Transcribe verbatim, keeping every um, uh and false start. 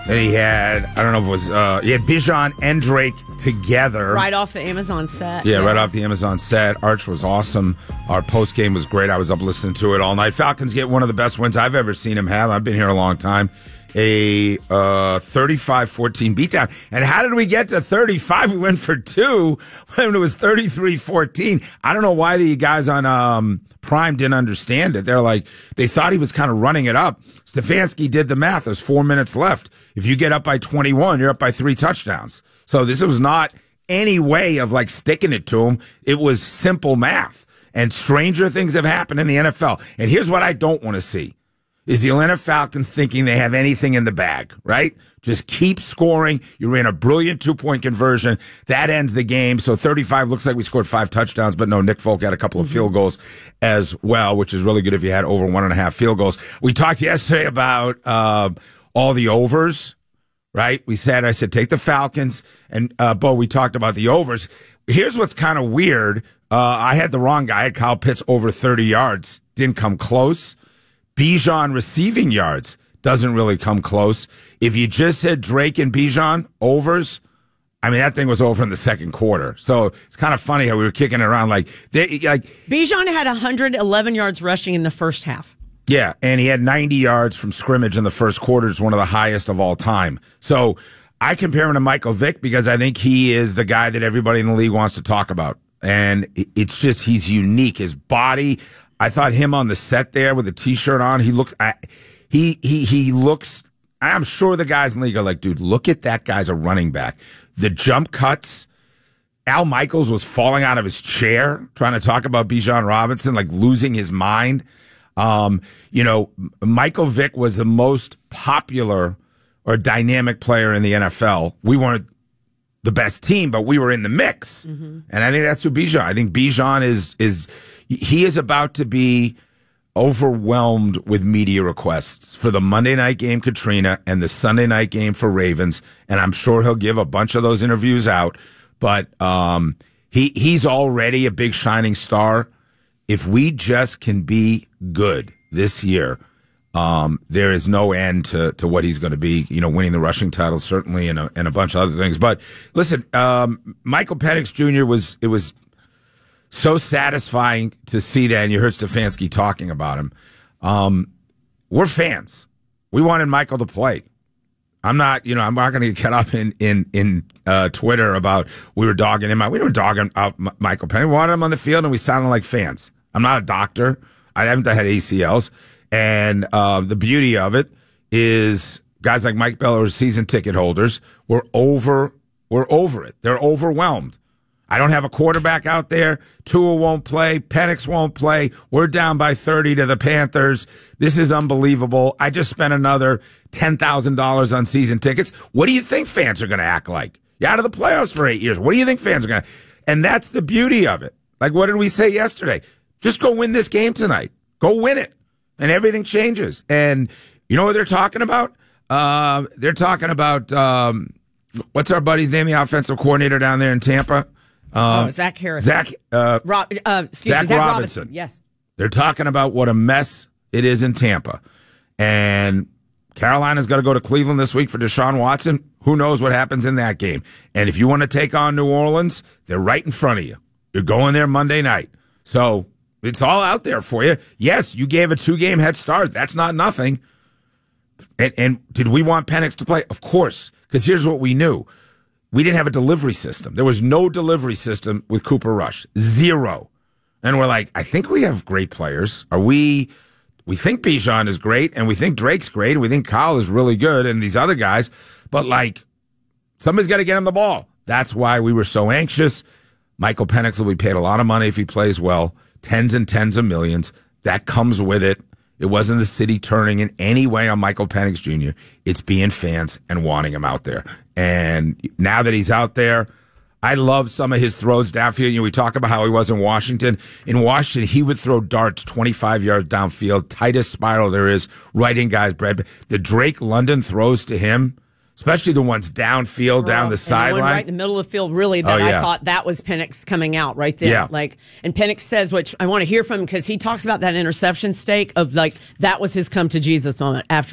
And he had, I don't know if it was, uh, he had Bijan and Drake together. Right off the Amazon set. Yeah, yeah, right off the Amazon set. Arch was awesome. Our post game was great. I was up listening to it all night. Falcons get one of the best wins I've ever seen him have. I've been here a long time. A uh, thirty-five fourteen beatdown. And how did we get to thirty-five? We went for two when it was thirty-three fourteen. I don't know why the guys on um, Prime didn't understand it. They're like, they thought he was kind of running it up. Stefanski did the math. There's four minutes left. If you get up by twenty-one, you're up by three touchdowns. So this was not any way of like sticking it to him. It was simple math. And stranger things have happened in the N F L. And here's what I don't want to see. Is the Atlanta Falcons thinking they have anything in the bag, right? Just keep scoring. You ran a brilliant two-point conversion. That ends the game. So thirty-five looks like we scored five touchdowns, but no, Nick Folk had a couple of field goals as well, which is really good if you had over one and a half field goals. We talked yesterday about uh, all the overs, right? We said, I said, take the Falcons. And, uh, Bo, we talked about the overs. Here's what's kind of weird. Uh, I had the wrong guy. I had Kyle Pitts over thirty yards. Didn't come close. Bijan receiving yards doesn't really come close. If you just said Drake and Bijan overs, I mean, that thing was over in the second quarter. So it's kind of funny how we were kicking it around like, they, like Bijan had one hundred eleven yards rushing in the first half. Yeah, and he had ninety yards from scrimmage in the first quarter. It's one of the highest of all time. So I compare him to Michael Vick because I think he is the guy that everybody in the league wants to talk about. And it's just, he's unique. His body, I thought him on the set there with a T-shirt on, he looked, I, he, he, he looks, I'm sure the guys in the league are like, dude, look at that guy's a running back. The jump cuts, Al Michaels was falling out of his chair trying to talk about Bijan Robinson, like losing his mind. Um, you know, Michael Vick was the most popular or dynamic player in the N F L. We weren't the best team, but we were in the mix. Mm-hmm. And I think that's who Bijan, I think Bijan is, is, he is about to be overwhelmed with media requests for the Monday night game, Katrina, and the Sunday night game for Ravens. And I'm sure he'll give a bunch of those interviews out, but, um, he, he's already a big shining star. If we just can be good this year, um, there is no end to, to what he's going to be, you know, winning the rushing title, certainly, and a, and a bunch of other things. But listen, um, Michael Penix Junior was, it was so satisfying to see that, and you heard Stefanski talking about him. Um, we're fans. We wanted Michael to play. I'm not, you know, I'm not going to get up in, in, in, uh, Twitter about we were dogging him out. We were dogging out M- Michael Penix. We wanted him on the field, and we sounded like fans. I'm not a doctor. I haven't had A C Ls. And uh, the beauty of it is guys like Mike Bell are season ticket holders. We're over, we're over it. They're overwhelmed. I don't have a quarterback out there. Tua won't play. Penix won't play. We're down by thirty to the Panthers. This is unbelievable. I just spent another ten thousand dollars on season tickets. What do you think fans are going to act like? You're out of the playoffs for eight years. What do you think fans are going to? And that's the beauty of it. Like, what did we say yesterday? Just go win this game tonight. Go win it. And everything changes. And you know what they're talking about? Uh, they're talking about, um, what's our buddy's name, the offensive coordinator down there in Tampa? Um, oh, Zach Harrison. Zach, uh, Rob, uh, excuse Zach, me, Zach Robinson. Robinson. Yes. They're talking about what a mess it is in Tampa. And Carolina's got to go to Cleveland this week for Deshaun Watson. Who knows what happens in that game? And if you want to take on New Orleans, they're right in front of you. You're going there Monday night. So it's all out there for you. Yes, you gave a two-game head start. That's not nothing. And, and did we want Penix to play? Of course, because here's what we knew. We didn't have a delivery system. There was no delivery system with Cooper Rush. Zero. And we're like, I think we have great players. Are we, we think Bijan is great, and we think Drake's great, and we think Kyle is really good, and these other guys. But, like, somebody's got to get him the ball. That's why we were so anxious. Michael Penix will be paid a lot of money if he plays well. Tens and tens of millions. That comes with it. It wasn't the city turning in any way on Michael Penix Junior It's being fans and wanting him out there. And now that he's out there, I love some of his throws downfield. You know, we talk about how he was in Washington. In Washington, he would throw darts twenty-five yards downfield, tightest spiral there is, right in guys' bread. The Drake London throws to him, especially the ones downfield, down the sideline. Right in the middle of the field, really, that oh, yeah. I thought that was Penix coming out right there. Yeah. Like, and Penix says, which I want to hear from him, because he talks about that interception stake of, like, that was his come to Jesus moment after